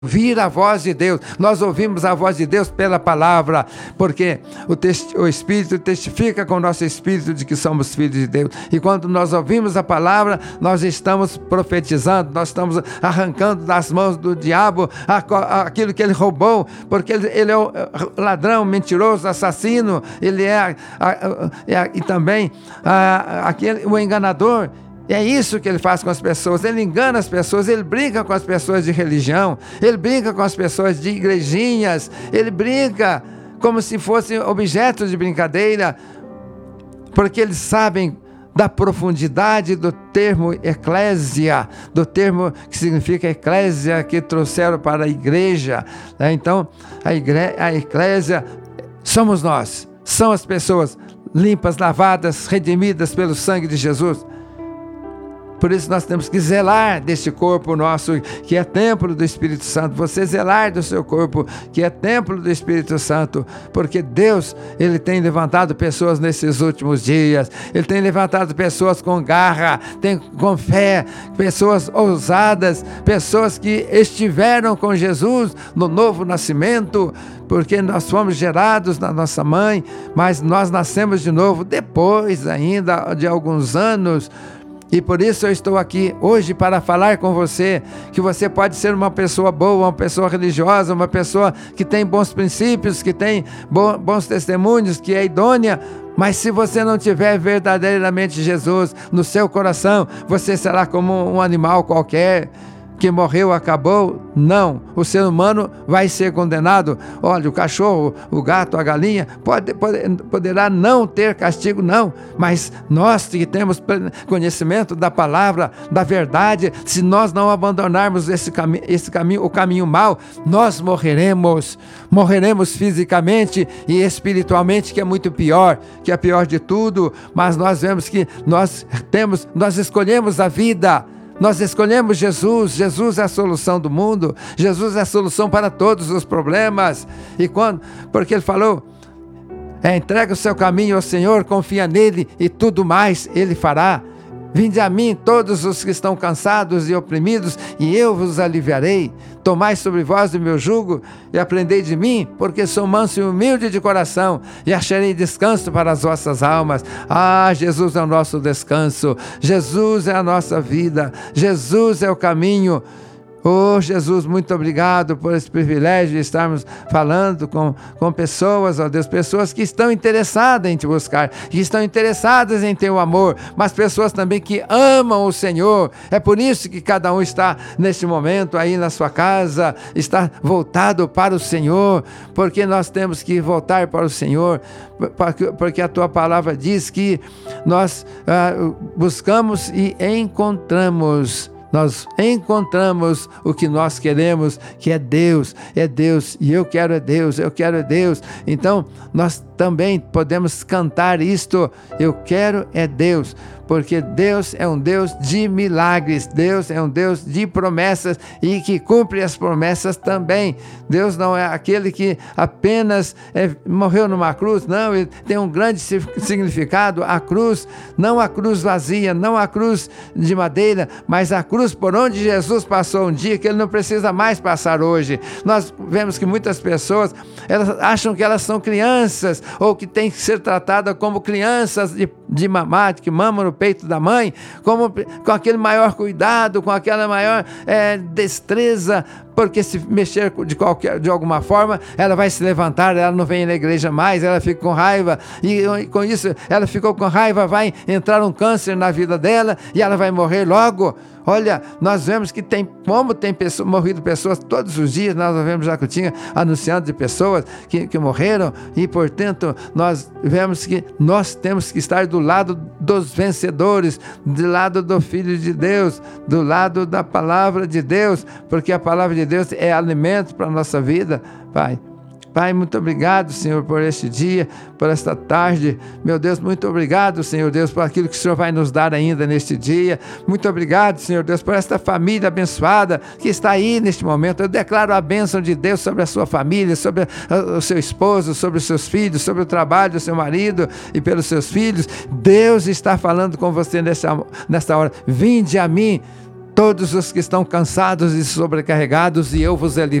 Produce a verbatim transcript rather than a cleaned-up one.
ouvir a voz de Deus. Nós ouvimos a voz de Deus pela palavra, porque o, testi- o Espírito testifica com o nosso Espírito de que somos filhos de Deus. E quando nós ouvimos a palavra, nós estamos profetizando, nós estamos arrancando das mãos do diabo aquilo que ele roubou, porque ele, ele é o ladrão, mentiroso, assassino, ele é, a, a, é a, e também a, aquele, o enganador. É isso que ele faz com as pessoas, ele engana as pessoas, ele brinca com as pessoas de religião, ele brinca com as pessoas de igrejinhas, ele brinca como se fossem objetos de brincadeira, porque eles sabem da profundidade do termo eclésia, do termo que significa eclésia, que trouxeram para a igreja. Então, a, igre- a eclésia somos nós, são as pessoas limpas, lavadas, redimidas pelo sangue de Jesus. Por isso nós temos que zelar deste corpo nosso, que é templo do Espírito Santo. Você zelar do seu corpo, que é templo do Espírito Santo, porque Deus, Ele tem levantado pessoas nesses últimos dias. Ele tem levantado pessoas com garra, tem, com fé, pessoas ousadas, pessoas que estiveram com Jesus no novo nascimento, porque nós fomos gerados na nossa mãe, mas nós nascemos de novo depois ainda de alguns anos. E por isso eu estou aqui hoje para falar com você que você pode ser uma pessoa boa, uma pessoa religiosa, uma pessoa que tem bons princípios, que tem bons testemunhos, que é idônea, mas se você não tiver verdadeiramente Jesus no seu coração, você será como um animal qualquer, que morreu, acabou. Não, o ser humano vai ser condenado. Olha, o cachorro, o gato, a galinha pode, pode, poderá não ter castigo, não, mas nós que temos conhecimento da palavra, da verdade, se nós não abandonarmos esse, cami- esse caminho, o caminho mau, nós morreremos, morreremos fisicamente e espiritualmente, que é muito pior, que é pior de tudo. Mas nós vemos que nós temos, nós escolhemos a vida. Nós escolhemos Jesus. Jesus é a solução do mundo. Jesus é a solução para todos os problemas. E quando, porque Ele falou, é, entrega o seu caminho ao Senhor, confia nele e tudo mais Ele fará. Vinde a mim todos os que estão cansados e oprimidos, e eu vos aliviarei. Tomai sobre vós o meu jugo e aprendei de mim, porque sou manso e humilde de coração, e acharei descanso para as vossas almas. Ah, Jesus é o nosso descanso, Jesus é a nossa vida, Jesus é o caminho. Oh, Jesus, muito obrigado por esse privilégio de estarmos falando com, com pessoas, ó Deus, pessoas que estão interessadas em te buscar, que estão interessadas em ter o amor, mas pessoas também que amam o Senhor. É por isso que cada um está neste momento aí na sua casa, está voltado para o Senhor, porque nós temos que voltar para o Senhor, porque a tua palavra diz que nós ah, buscamos e encontramos. Nós encontramos o que nós queremos, que é Deus, é Deus, e eu quero é Deus, eu quero é Deus. Então, nós também podemos cantar isto, eu quero é Deus, porque Deus é um Deus de milagres, Deus é um Deus de promessas e que cumpre as promessas também. Deus não é aquele que apenas é, morreu numa cruz, não, ele tem um grande significado. A cruz, não a cruz vazia, não a cruz de madeira, mas a cruz por onde Jesus passou um dia, que ele não precisa mais passar hoje. Nós vemos que muitas pessoas, elas acham que elas são crianças, ou que têm que ser tratadas como crianças de, de mamar, que mamam no peito da mãe, como, com aquele maior cuidado, com aquela maior é, destreza, porque se mexer de, qualquer, de alguma forma, ela vai se levantar, ela não vem na igreja mais, ela fica com raiva, e, e com isso, ela ficou com raiva, vai entrar um câncer na vida dela, e ela vai morrer logo. Olha, nós vemos que tem, como tem pessoa, morrido pessoas todos os dias, nós vemos Jacutinga anunciando de pessoas que, que morreram, e portanto, nós vemos que nós temos que estar do lado dos vencedores, do lado do Filho de Deus, do lado da palavra de Deus, porque a palavra de Deus é alimento para a nossa vida, Pai. Pai, muito obrigado, Senhor, por este dia, por esta tarde. Meu Deus, muito obrigado, Senhor Deus, por aquilo que o Senhor vai nos dar ainda neste dia. Muito obrigado, Senhor Deus, por esta família abençoada que está aí neste momento. Eu declaro a bênção de Deus sobre a sua família, sobre o seu esposo, sobre os seus filhos, sobre o trabalho do seu marido e pelos seus filhos. Deus está falando com você nesta, nesta hora. Vinde a mim. todos os que estão cansados e sobrecarregados, e eu vos aliviarei.